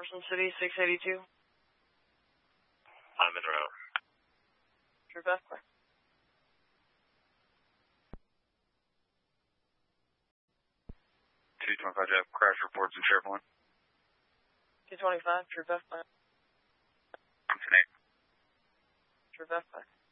Jefferson City, 682. I'm in row. True Beth, clear. 225 Jeff, crash reports in Sheriff 1. 225, True Beth, clear. I'm 10-8. True Beth, clear.